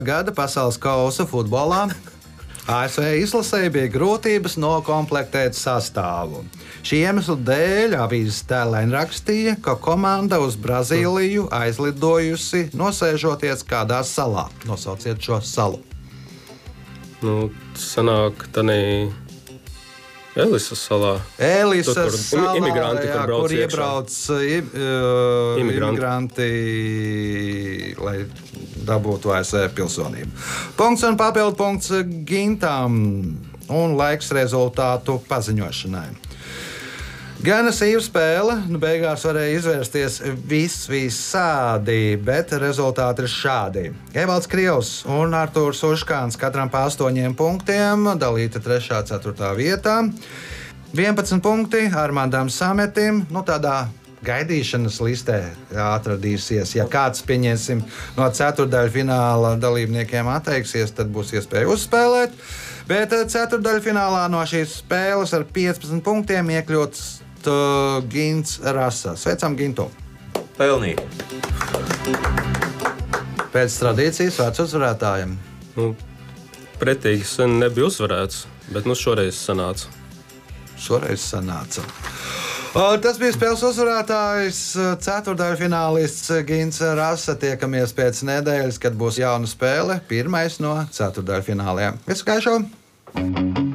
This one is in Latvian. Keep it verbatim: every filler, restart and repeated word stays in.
Gada pasaules kausa futbolā A S V izlasē bija grūtības nokomplektēt sastāvu. Šī iemesla dēļ avīzes Tēlēn rakstīja, ka komanda uz Brazīliju aizlidojusi nosēžoties kādā salā. Nosauciet šo salu. Nu, sanāk, tanī Elisas salā. Elisas Tur, kur salā, imigranti, jā, kur brauc kur iekšā. iebrauc uh, Imigranti. imigranti, lai dabūtu A S V pilsonību. Punkts un papildu punkts Gintam un laiks rezultātu paziņošanai. Gana sīva spēle, nu beigās varēja izvērsties viss visādi, bet rezultāti ir šādi. Evalds Krievs un Artūrs Uškāns katram pa astoņiem punktiem, dalīta trešā, ceturtā vietā. vienpadsmit punkti Armandam Sametim, nu tādā gaidīšanas listē atradīsies. Ja kāds, pieņemsim, no ceturtdaļfināla dalībniekiem atteiksies, tad būs iespēja uzspēlēt. Bet ceturtdaļfinālā no šīs spēles ar piecpadsmit punktiem iekļūts uh, Gints Rasa. Sveicam Gintu! Pelnīt. Pēc tradīcijas vārds uzvarētājiem. Nu, pretīgi sen nebija uzvarēts, bet nu šoreiz sanāca. Šoreiz sanāca. O, tas bija spēles uzvarētājs, ceturtdaļfinālists Gints Rasa. Tiekamies pēc nedēļas, kad būs jauna spēle, pirmais no ceturtdaļfināliem. Visu gaišu!